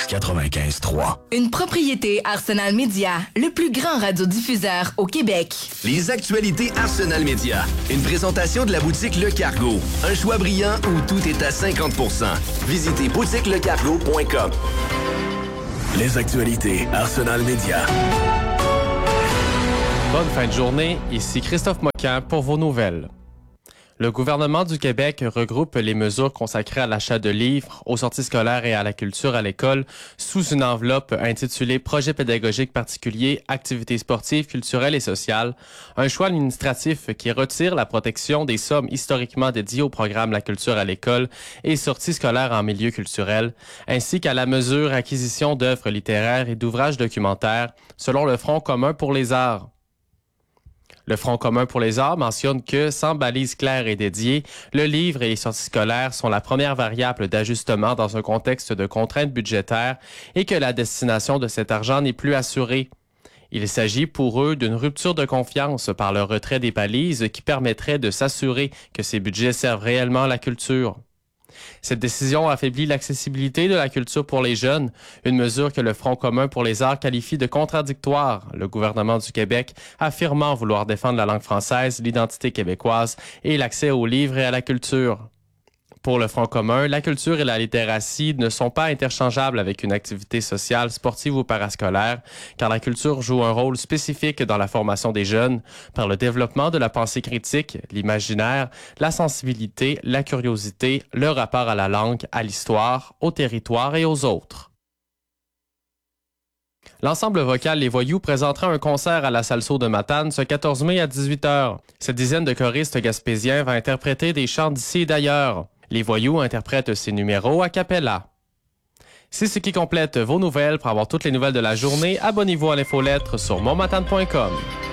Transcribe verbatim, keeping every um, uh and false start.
quatre-vingt-quinze trois. Une propriété Arsenal Média, le plus grand radiodiffuseur au Québec. Les actualités Arsenal Média. Une présentation de la boutique Le Cargo. Un choix brillant où tout est à cinquante pour cent. Visitez boutique le cargo point com. Les actualités Arsenal Média. Bonne fin de journée, ici Christophe Moquin pour vos nouvelles. Le gouvernement du Québec regroupe les mesures consacrées à l'achat de livres, aux sorties scolaires et à la culture à l'école sous une enveloppe intitulée « Projet pédagogique particulier, activités sportives, culturelles et sociales », un choix administratif qui retire la protection des sommes historiquement dédiées au programme La culture à l'école et sorties scolaires en milieu culturel, ainsi qu'à la mesure acquisition d'œuvres littéraires et d'ouvrages documentaires, selon le Front commun pour les arts. Le Front commun pour les arts mentionne que, sans balise claire et dédiée, le livre et les sorties scolaires sont la première variable d'ajustement dans un contexte de contraintes budgétaires et que la destination de cet argent n'est plus assurée. Il s'agit pour eux d'une rupture de confiance par le retrait des balises qui permettrait de s'assurer que ces budgets servent réellement la culture. Cette décision affaiblit l'accessibilité de la culture pour les jeunes, une mesure que le Front commun pour les arts qualifie de contradictoire, le gouvernement du Québec affirmant vouloir défendre la langue française, l'identité québécoise et l'accès aux livres et à la culture. Pour le Front commun, la culture et la littératie ne sont pas interchangeables avec une activité sociale, sportive ou parascolaire, car la culture joue un rôle spécifique dans la formation des jeunes par le développement de la pensée critique, l'imaginaire, la sensibilité, la curiosité, le rapport à la langue, à l'histoire, au territoire et aux autres. L'ensemble vocal Les Voyous présentera un concert à la Salso de Matane ce quatorze mai à dix-huit heures. Cette dizaine de choristes gaspésiens va interpréter des chants d'ici et d'ailleurs. Les Voyous interprètent ces numéros a cappella. C'est ce qui complète vos nouvelles. Pour avoir toutes les nouvelles de la journée, abonnez-vous à l'infolettre sur montmatane point com.